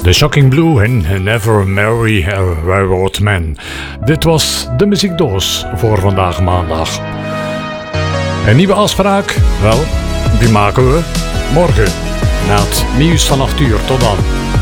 The Shocking Blue en Never Marry a Railroad Man. Dit was de muziekdoos voor vandaag maandag. Een nieuwe afspraak? Wel, die maken we morgen. Na het nieuws van 8 uur. Tot dan.